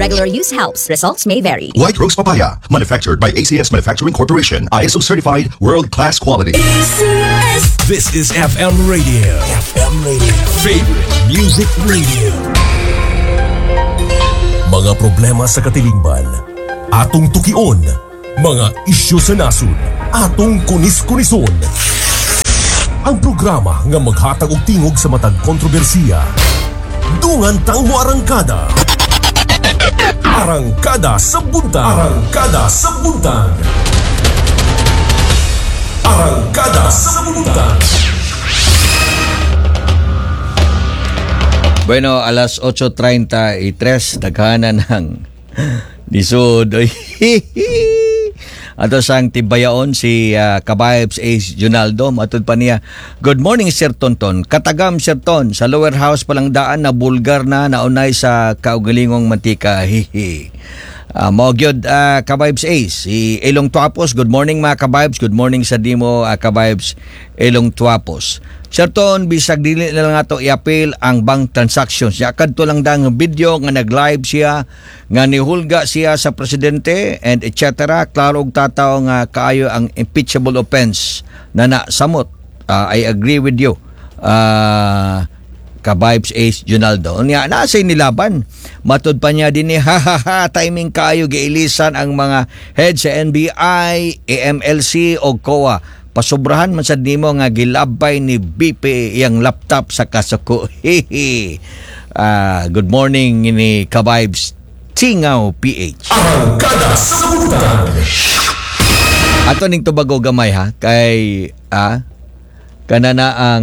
Regular use helps. Results may vary. White Rose Papaya, manufactured by ACS Manufacturing Corporation. ISO certified, world-class quality. This is FM Radio. FM Radio. Favorite Music Radio. Mga problema sa katilingban, atong tukion. Mga isyu sa nasod, atong kunis-kunison. Ang programa nga maghatag og tingog sa matag kontrobersiya. Dungan tang mo arangkada. Arangkada sa buntag. Arangkada sa buntag. Arangkada sa buntag. Bueno, alas 8:33, daghanan ng lisod. Ato sang tibayaon si Kabayebs Ace Junaldo. Matod pa niya, good morning Sir Tonton. Katagam Sir Ton, sa lower house palang daan na bulgar na naunay sa kaugalingong mantika. Hihi. Mogyod Kabayebs Ace, si Elong Tuapos. Good morning mga Kabayebs. Good morning sa dimo Kabayebs Elong Tuapos. Sir Ton, bisag dili na lang ato i-appeal ang bank transactions. Yakad to lang dang video nga nag-live siya, nga nihulga siya sa presidente and etc. Klaro og tataw nga kaayo ang impeachable offense na nasamot. I agree with you. Kabayebs Ace Junaldo. Niya, nasay nilaban. Matod pa niya din timing kaayo giilisan ang mga head sa NBI, AMLC o COA. Pasobrahan man sa nimo nga gilabay ni BP yang laptop sa kasuko. Good morning ni Kabayebs Tingaw PH. Arangkada sa buntag. Ato ning tubago gamay ha kay kanana ang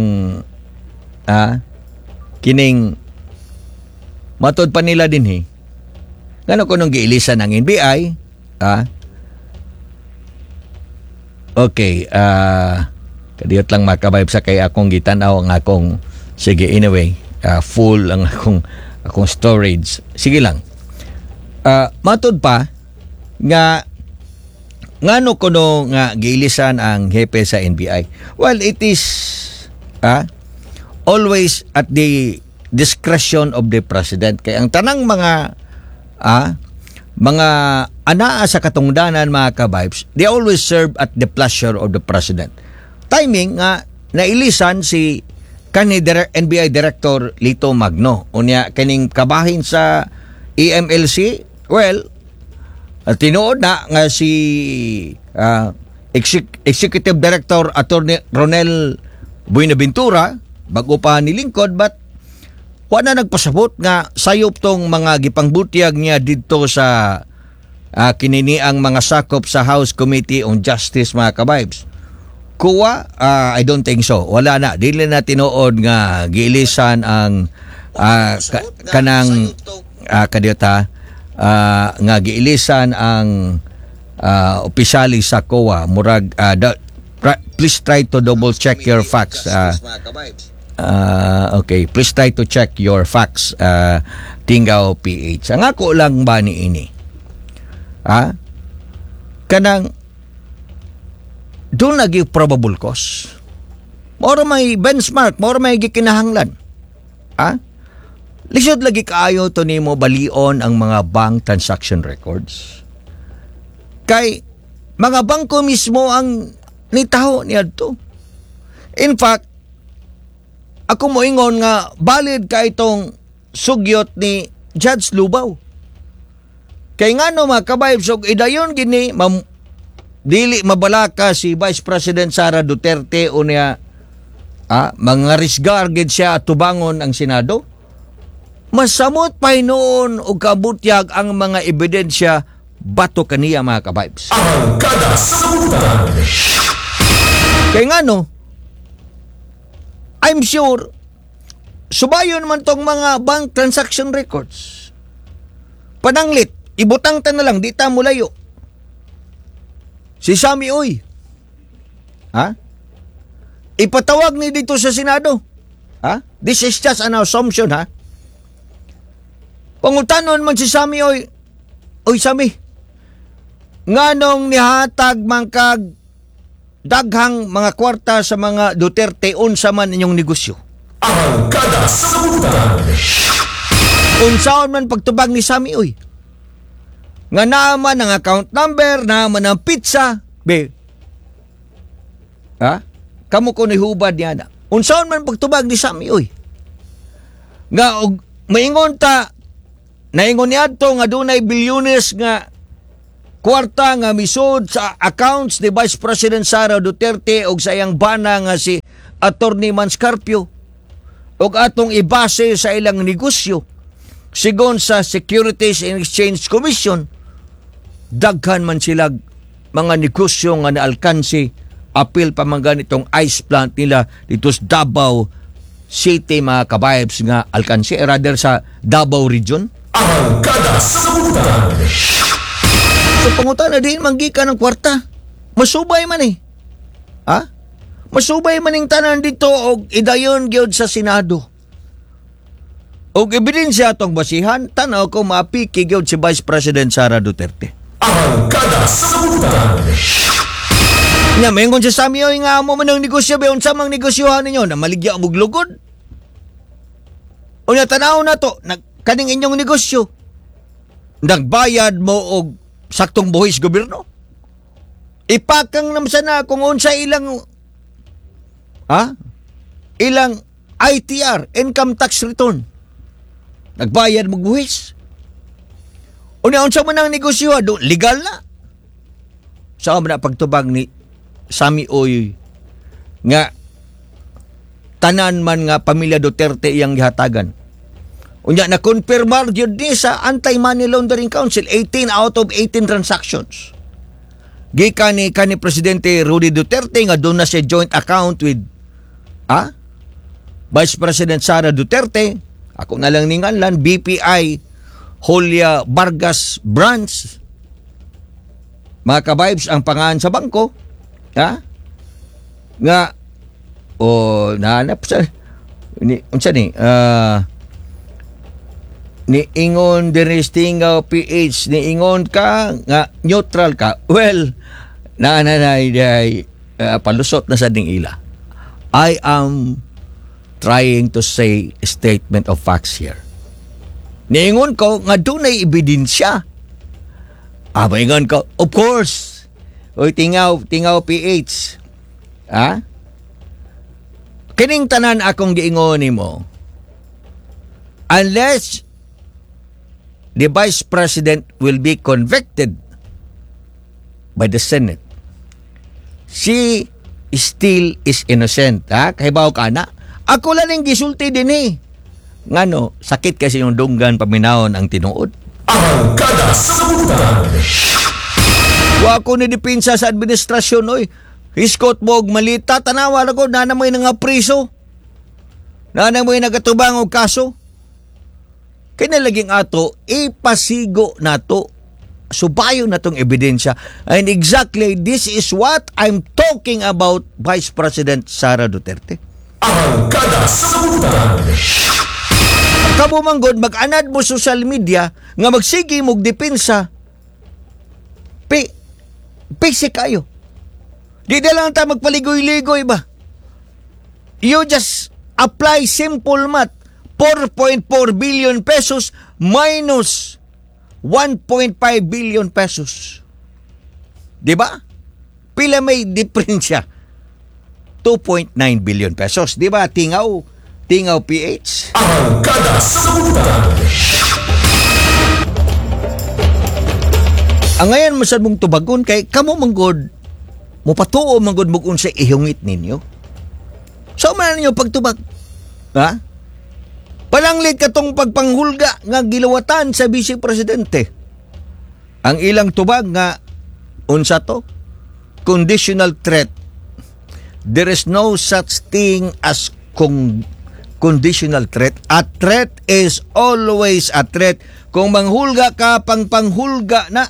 kining matod pa nila din ngano kunong giilisan ang NBI Okay, kadiyot lang makabayb sa kay akong gitanaw ang akong, sige anyway, full ang akong storage. Sige lang. Matod pa nga ngano kuno nga giilisan ang hepe sa NBI. Well, it is always at the discretion of the president. Kaya ang tanang mga anaa sa katungdanan mga Kabayebs, they always serve at the pleasure of the president. Timing nga nailisan si NBI Director Lito Magno. Unya kaning kabahin sa EMLC, well, tinuod na nga si Executive Director Attorney Ronel Buenaventura bago pa nilingkod, but wala nagpasabot nga sayop tong mga gipangbutyag niya dito sa kininiang mga sakop sa House Committee on Justice mga Kabayebs. Kuwa, I don't think so. Wala na. Dili na tinuod nga giilisan ang kanang kadiyota nga giilisan ang opisyali sa COA. Murag, please try to double check your facts. Okay, please try to check your facts, Tingaw PH. Ang ako lang ba ni ini? Kanang doon lagi probable cause. Moro may benchmark, moro may gikinahanglan. Lisod lagi kaayo to nimo balion ang mga bank transaction records. Kay mga bangko mismo ang nitaho niadto. In fact, ako mo ingon nga valid ka itong sugyot ni Judge Lubaw. Kay ngano mga Kabayebs, idayon gini dili mabalaka si Vice President Sara Duterte unya mga risgar gid siya tubangon ang Senado. Masamot pa noon og kabutyag ang mga ebidensya bato kaniya mga Kabayebs. Arangkada sa buntag. Kay ngano, I'm sure, subayon man tong mga bank transaction records. Pananglit, ibutang ta na lang, di ta mulayo. Si Sammy Uy, ipatawag ni dito sa Senado. This is just an assumption, Pangutanon man si Sammy Uy, Sammy, nganong nihatag man kag daghang mga kwarta sa mga Duterte unsa man inyong negosyo? Arangkada sa buntag. Unsaon man pagtubag ni Sammy Uy? nga naman ang account number, naman ang pizza, be. Ha? Kamu ko ni hubad niya na. Unsaon man pagtubag ni Sammy, oy. Nga, maingon ta, naingon niya to nga dunay bilyones nga kwarta nga misud sa accounts ni Vice President Sara Duterte og sa iyang bana nga si Attorney Manscarpio og atong ibase sa ilang negosyo sigon sa Securities and Exchange Commission daghan man sila mga negosyo nga naalkansi apil pa man ganitong ice plant nila dito sa Davao City mga kabayabs nga alkansi rather sa Davao region. Ang kada sabutan. So pangutan na din manggika ng kwarta. Masubay man eh. Ha? Masubay man yung tanan dito og idayon gyud sa Senado. Og ebidensya atong basihan, tanaw ko mapiki gyud si Vice President Sara Duterte. Ang kada sabutan. Nya mengon sa Samioy nga amo man ang negosyo ba unsa mang negosyohan ninyo na maligya og lugod. Unya tanaw na to, kaning inyong negosyo. Nagbayad mo og saktong buhis gobyerno. Ipakang naman sana kung unsa ilang ilang ITR, income tax return. Nagbayad mo buhis. Unya unsa man ang negosyo legal na. Sa man na pagtubag ni Sammy Oy nga tanan man nga pamilya Duterte iyang gihatagan. Unya na konfirmar gyud ni sa Anti-Money Laundering Council 18 out of 18 transactions. Gikan ni Presidente Rudy Duterte nga doon na siya joint account with Vice President Sara Duterte. Ako na lang ninganlan BPI Julia Vargas Branch. Mga ka-vibes ang pangalan sa bangko. Nga nahanap sa unsa ni ni ingon dinis tingaw PH ni ingon ka nga neutral ka. Well, palusot na sa ding ila. I am trying to say a statement of facts here. Niingon ko nga dunay ebidensya. Maingon ko, of course. Oy tingaw PH. Kining tanan akong giingon nimo. Unless the Vice President will be convicted by the Senate, she still is innocent. Kahibaw ka na. Ako lang yung gisulti din eh. Ngano, sakit kasi yung dunggan paminahon ang tinuod. Ang kada sabutan. Wa ko ni depensa sa administrasyon, oy. Hiskot mo og malita, tanawa na ko, nanamoy na nga priso. Nanamoy nagatubang og kaso. Kinalaging ato, ipasigo na to. Subayo na tong ebidensya. And exactly, this is what I'm talking about, Vice President Sara Duterte. Ang kada sabutan. Kabumanggod, mag-anad mo social media nga magsigi mong depensa. Pisi kayo. Di na lang tayo magpaligoy-ligoy ba? You just apply simple math. 4.4 billion pesos minus 1.5 billion pesos. Di ba? Pila may diferensya? 2.9 billion pesos. Di ba? Tingaw PH. Ang kada sabutan. Ang ngayon masad mong tubagon kay kamo manggod mo patuo manggod mo kung sa ihungit ninyo. So man ninyo pagtubag. Palanglit katong pagpanghulga nga gilawatan sa Vice Presidente. Ang ilang tubag nga unsa to? Conditional threat. There is no such thing as conditional threat. A threat is always a threat. Kung manghulga ka, panghulga na.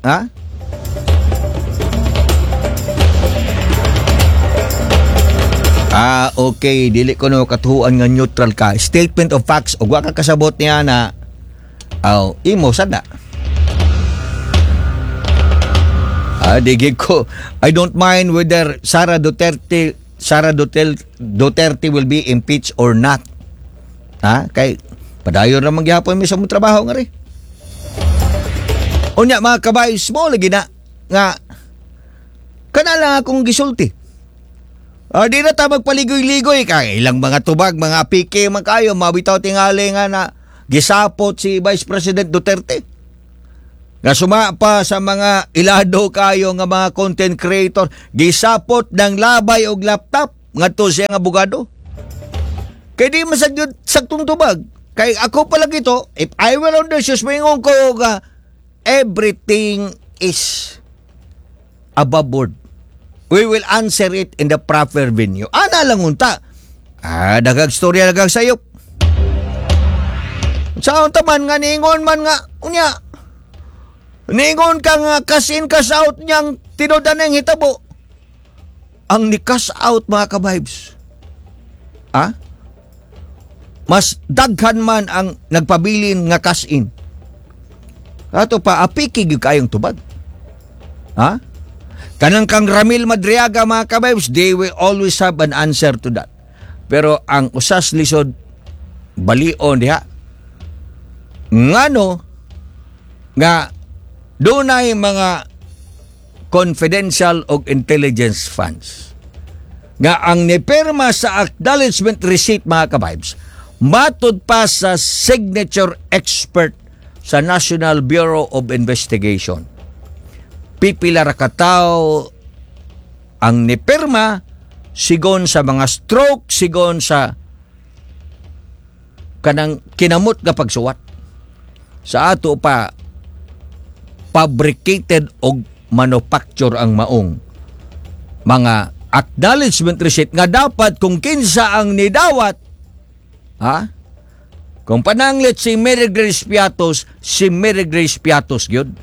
Okay. Dili ko no katuhuan nga neutral ka. Statement of facts. O wa ka kasabot niya na imo sada. Digig ko. I don't mind whether Sara Duterte will be impeached or not. Kay padayon ra mangyapon mi sa mong trabaho nga ri. Unya mga kabayos mo lagi na nga kana lang akong gisulti. Di na ta magpaligoy-ligoy kay ilang mga tubag, mga pike man kayo mabitaw tingali nga na gisapot si Vice President Duterte. Nga sumapa sa mga ilado kayo nga mga content creator, gisapot ng labay og laptop ngadto siya nga abogado. Kay di masagyud saktong tubag. Kay ako pala gito, if I were on the shoes, mingon ko nga everything is above board. We will answer it in the proper venue. Ana lang unta. Dagag storya dagag sayop. Saan taman nga ningon man nga unya. Ningon ka nga kasin kas out niyang tinodan ng hitabo. Ang nikas out mga ka-vibes. Mas daghan man ang nagpabilin nga kasin. Ato pa apikig kayong tubag. Kanang kang Ramil Madriaga mga ka-vibes, they will always have an answer to that. Pero ang usas lisod, balion diha. Ngano nga dunay mga confidential o intelligence funds nga ang nipirma sa acknowledgement receipt mga ka-vibes, matud pa sa signature expert sa National Bureau of Investigation. Pipila ra ka tawo ang nipirma sigon sa mga stroke, sigon sa kanang kinamot nga pagsuwat. Sa ato pa fabricated og manufacture ang maong mga acknowledgement receipt nga dapat kung kinsa ang nidawat, kung pananglit si Mary Grace Piatos, si Mary Grace Piatos yun.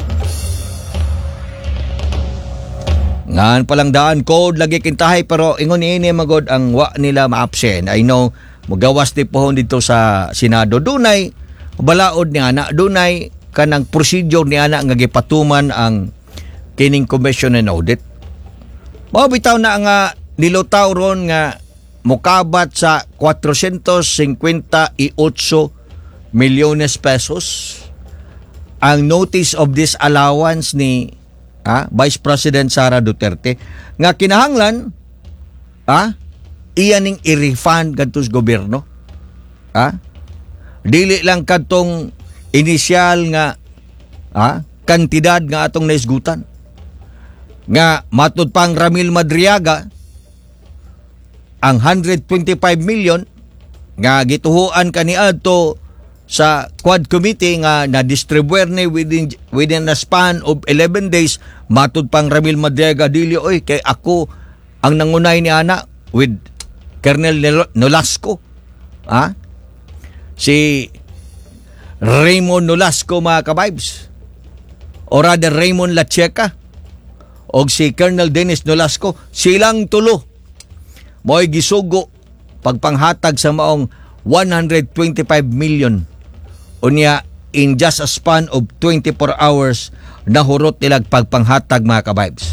Ngan palang daan code lagi kintahay pero ingon ini magod ang wa nila ma-absent. I know magawas di pohon dito sa Senado dunay balaod ni ana, dunay kanang procedure ni ana nga gipatuman ang kining Commission and Audit. Mao bitaw na nga nilutaw ron nga mukabat sa 458 milyones pesos ang notice of disallowance ni Vice President Sara Duterte nga kinahanglan iya ning i-refund kadtos gobyerno. Dili lang kadtong inisyal nga kantidad nga atong naisgutan. Nga matud pang Ramil Madriaga ang 125 million nga gituhuan kaniadto sa Quad Committee nga na-distribuer ni within a span of 11 days, matud pang Ramil Madriaga dili oy kay ako ang nangunay ni ana with Colonel Nolasco. Si Raymond Nolasco mga ka-vibes. O rather Raymond Lacheca o si Colonel Dennis Nolasco, silang tulo mo'y gisugo pagpanghatag sa maong 125 million. Unya, in just a span of 24 hours, nahurot nilag pagpanghatag mga ka-vibes.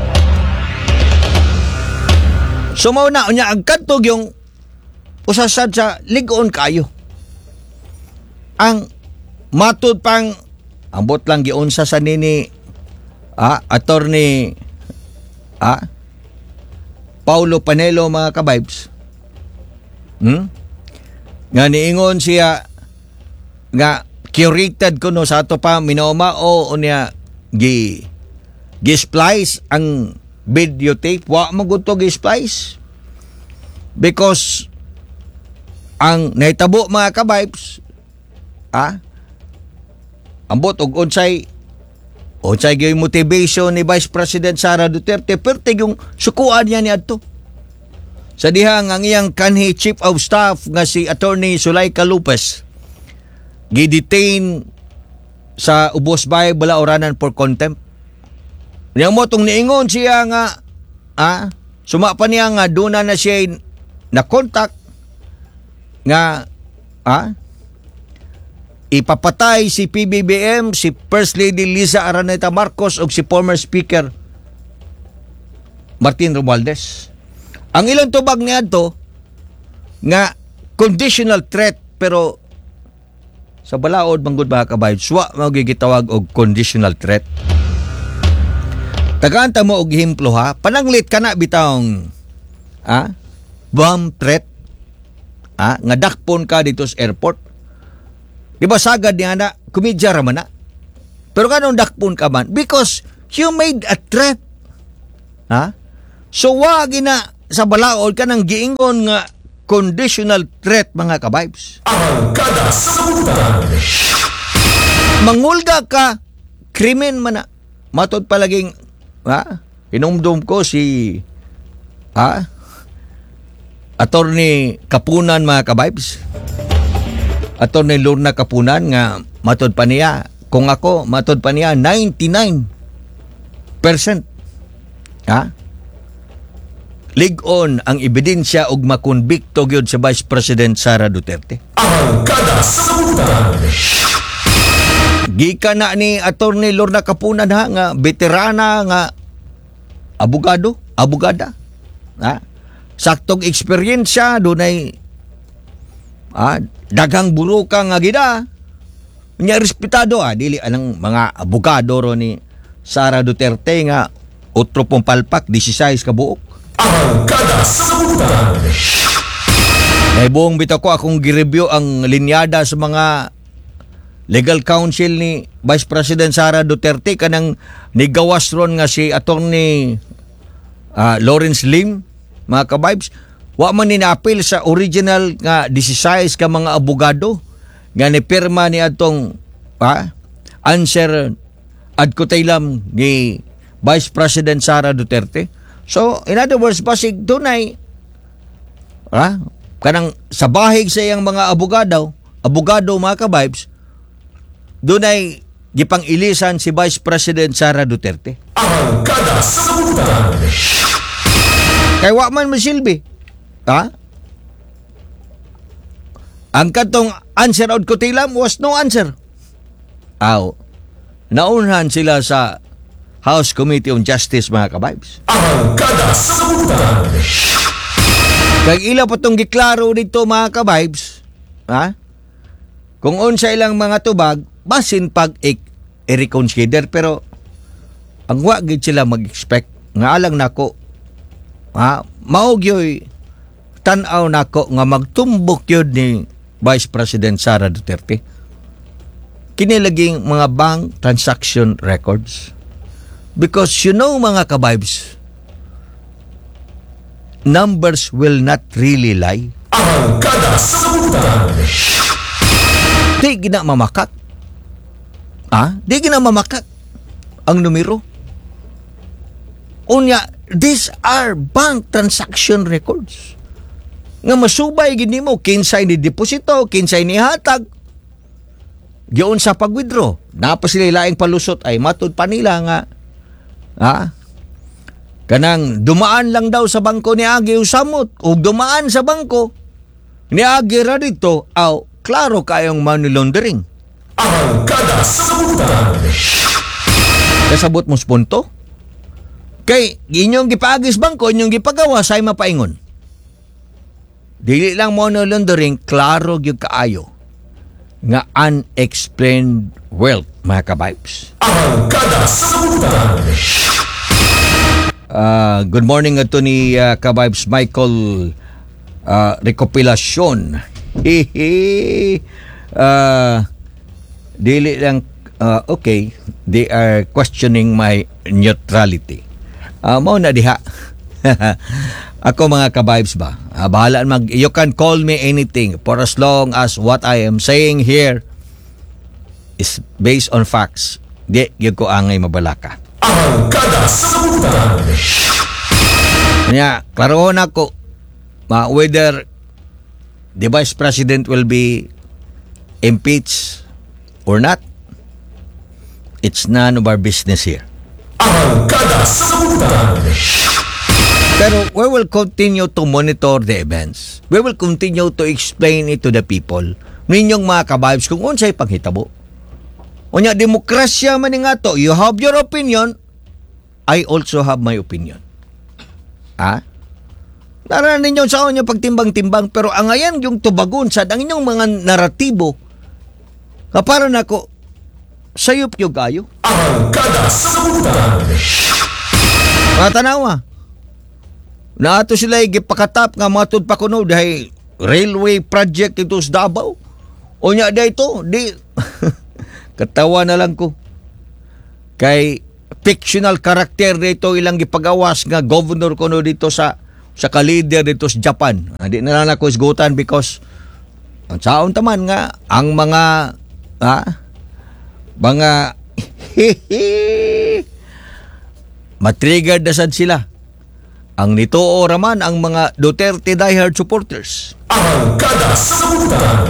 So mauna, unya, ang kantog yung usasad sa ligoon kayo. Ang matud pang, ambot lang giunsa sa nini, attorney, Paulo Panelo mga ka-vibes. Nga niingon siya, nga curated ko no sa ato pa minoma o unya gi-splice ang videotape wa magud to gi-splice because ang nahitabo mga ka-vibes ambot og unsay gyud motivation ni Vice President Sara Duterte perti yung sukuan niya ni adto sa dihang ang iyang kanhi Chief of Staff nga si Attorney Zuleika Lopez gidetain sa Ubos Bay Balaoranan for contempt. Yang mo tong niingon siya nga suma pa niya nga duna na siya na contact nga ipapatay si PBBM, si First Lady Liza Araneta Marcos ug si former Speaker Martin Romualdez. Ang ilang tubag niya to nga conditional threat pero sa balaod manggod mga kabayod, wa magigitawag og conditional threat. Tagaanta mo og himplo ha, pananglit ka na bitawng bomb threat nga dakpon ka dito sa airport. Di ba sagad niya na, kumidya raman na. Pero kanong dakpon ka man? Because you made a threat. So wag na sa balaod ka nang giingon nga conditional threat mga kabibes. Arangkada sa Kabutan. Mangulga ka, krimen man na. Matod palaging, inumdum ko si Attorney Kapunan mga kabibes. Attorney Lorna Kapunan nga matod pa niya, kung ako matod pa niya 99%. Lig-on ang ebidensya og makonbikto gyud sa Vice President Sara Duterte. Arangkada sa Kabutan. Gika na ni Attorney Lorna Kapunan nga veterana nga abogada. Saktong eksperyensya dunay daghang buruka nga gida. Nya respetado dili anang mga abogado ro ni Sara Duterte nga otro pong palpak 16 ka buok. Arangkada sa Kabutan. Buong bitaw ko akong gi-review ang linyada sa mga legal counsel ni Vice President Sara Duterte kanang nigawas ron nga si Attorney Lawrence Lim mga kabibes. Wa man ninapil sa original nga 16 ka mga abogado nga nipirma ni atong answer ad kutaylam ni Vice President Sara Duterte. So in other words, basig dunay kanang sa bahig sa iyang mga abogado mga kabibes, dunay gipang ilisan si Vice President Sara Duterte. Arangkada sa Kabutan. Kay wa man masilbi. Ang katong answer od kutilam was no answer. Naunhan sila sa House Committee on Justice mga kabibes. Arangkada sa Kabutan. Kay ila pa tong giklaro dito mga kabibes, kung unsa ilang mga tubag, basin pag i-reconsider, pero ang wa gid sila mag-expect nga alang nako maog yoy tan-aw nako nga magtumbok yun ni Vice President Sara Duterte kinilaging mga bank transaction records. Because mga kabibes, numbers will not really lie. Arangkada sa Kabutan. Di gina mamakak. Di gina mamakak ang numero. Unya, these are bank transaction records. Nga masubay gini mo, kinsay ni deposito, kinsay ni hatag. Giyon sa pag-withdraw. Napa sila laing palusot ay matud pa nila nga kanang dumaan lang daw sa bangko ni Agi usamot o dumaan sa bangko ni Agi ra dito klaro kayong money laundering. Arangkada sa Kabutan. Kasabot mo sa punto? Kay inyong gipaagis bangko, inyong gipagawa say mapaingon. Dili lang money laundering, klaro gyud kaayo nga unexplained wealth mga kabibes. Arangkada sa Kabutan. Good morning ato ni kabibes Michael Recopilacion. Dili lang okay, they are questioning my neutrality. Mao na diha. Ako mga kabibes ba, bahala you can call me anything for as long as what I am saying here is based on facts. Di yun ko angay mabalaka. Arangkada sa Kabutan. Kanya, klaroon ako whether the Vice President will be impeached or not, it's none of our business here. Arangkada sa Kabutan. Pero we will continue to monitor the events. We will continue to explain it to the people. Ninyong mga kabibes kung unsay panghitabo. Unya, demokrasya man nga to. You have your opinion. I also have my opinion. Naranan ninyo sa inyo pagtimbang-timbang, pero ang ayan yung tubagon sa ang inyong mga naratibo Nga para nako sayop yung kayo. Arangkada sa Kabutan. Mga tanawa. Na ato sila gipakatap nga matud pa kuno dahil railway project ito sa Davao. O nya da ito, di katawa na lang ko. Kay fictional karakter dito ilang gipagawas nga governor kuno dito sa ka-leader dito sa Japan. Di na lang ako isgutan because ang saon taman nga ang mga matriggered na sad sila. Ang nitoo raman ang mga Duterte diehard supporters. Arangkada sa Kabutan.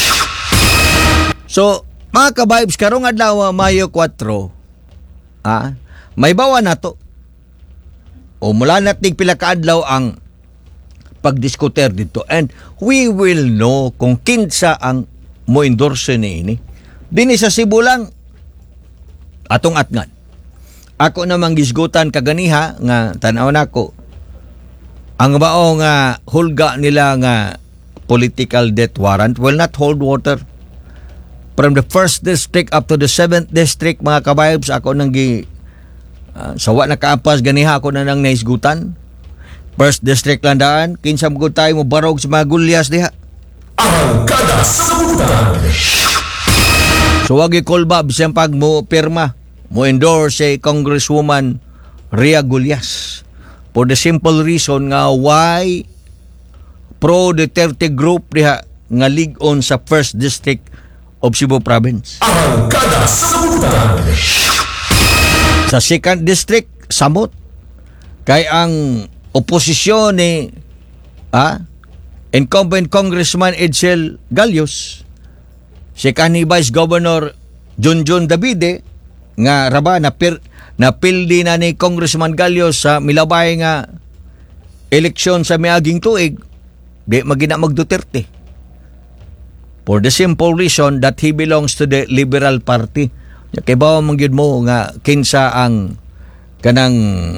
So, mga ka-vibes, karong adlaw Mayo 4, may bawa na to. O mula nating pila ka adlaw ang pagdiskuter dito. And we will know kung kinsa ang mo-endorse ni ini. Dini sa Cebu lang, atong atngan. Ako namang gisgutan kaganiha nga tanaw nako ang bao nga hulga nila nga political death warrant will not hold water. From the 1st district up to the 7th district, mga kabayabs, ako nang sawa na kaapas ganiha ako na nang naisgutan. 1st district lang daan, kinsam ko tayo mo barog sa mga gulyas diha. Arangkada sa Kabutan. So wag ikolba bisan pag mo pirma, mo endorse si Congresswoman Ria Gulyas. For the simple reason nga why pro Duterte group diha nga lig-on sa 1st district of Cebu Province. Arangkada sa Kabutan. Sa 2nd district, samot. Kay ang oposisyon ni incumbent Congressman Edsel Galios, si kanhi Vice Governor Junjun Davide, nga raba napildi na ni Congressman Galios sa milabay nga eleksyon sa miaging tuig, di magina mag Duterte. For the simple reason that he belongs to the Liberal Party. Kaya ba mangyud mo nga kinsa ang kanang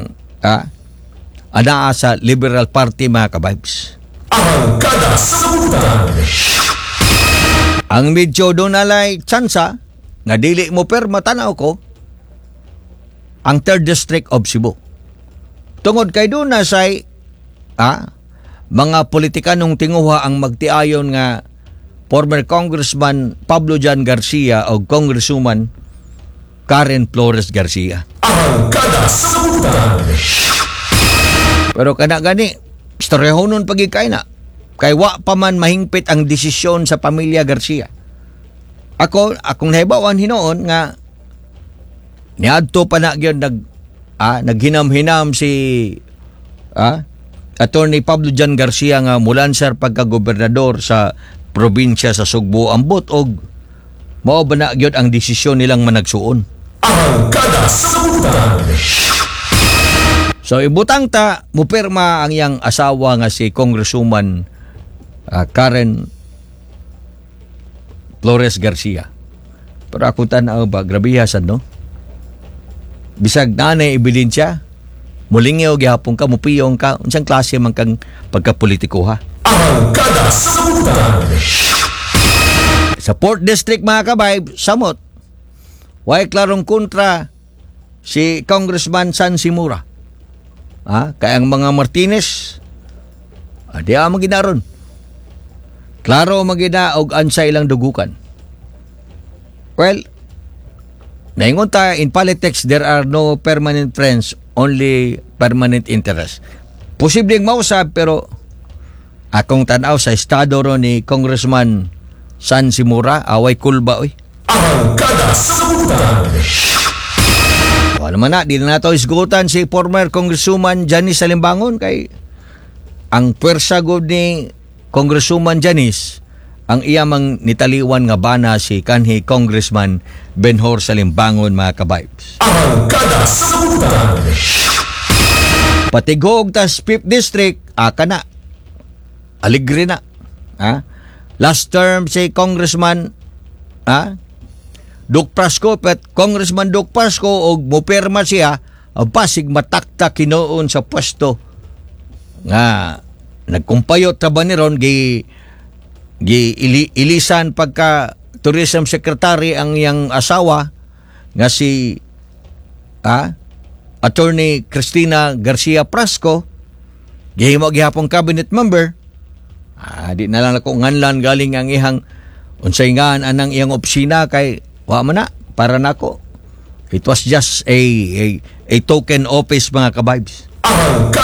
anaa sa Liberal Party, mga kabibes. Arangkada sa Kabutan. Ang medyo doon alay tsansa na dili mo perma tanaw ko ang 3rd District of Cebu. Tungod kay doon na say mga politikanong tinguha ang magtiayon nga former Congressman Pablo Jan Garcia o Congresswoman Karen Flores Garcia. Arangkada sa Kabutan. Pero kana gani, istoryahonon pagikay na. Kay wa pa man mahingpit ang desisyon sa pamilya Garcia. Akong nahibawan hinoon nga niadto pa na gyud naghinam-hinam si Attorney Pablo Jan Garcia nga mulansar pagka-gobernador sa probinsya sa Sugbo ambot og mao ba na gyud ang desisyon nilang managsuon. Arangkada sa Kabutan. So ibutang ta mupirma ang iyang asawa nga si Congresswoman Karen Flores Garcia. Pero ako tanaw ba grabe hasan no? Bisag nanay ebidensiya, mulingyaw gihapon ka, mupiyong ka, unsang klase man kang pagkapolitiko ha. Arangkada sa Kabutan. Sa 4th District, mga kabayb, samot. Way klarong kontra si Congressman San Simura. Kaya ang mga Martinez, di maginaron. Klaro magina og ansa ilang dugukan. Well, naingon ta, in politics, there are no permanent friends, only permanent interest. Posibleng mausap, pero akong tanaw sa estado ro ni Congressman San Simura, away kulba, oy. Arangkada sa Kabutan. Wala man na, di na nato isgutan si former Congresswoman Janice Salimbangon kay ang pwersa gud ni Congresswoman Janice ang iyamang nitaliwan nga bana si kanhi Congressman Benhur Salimbangon, mga kabibes. Arangkada sa Kabutan. Patigog tas 5th District, kana. Aligre na. Last term si Congressman Duc Prasco, Congressman Duc Prasco og mopirma siya pasig matakta kinoon sa pwesto nga nagkumpayot ta ba ni ron ilisan pagka tourism secretary ang iyang asawa nga si Attorney Cristina Garcia Prasco, gihimo gihapong cabinet member. Di na lang ako nganlan galing ang ihang unsay ngan anang iyang opisina kay wa man na para nako. It was just a token office mga kabibes. Ang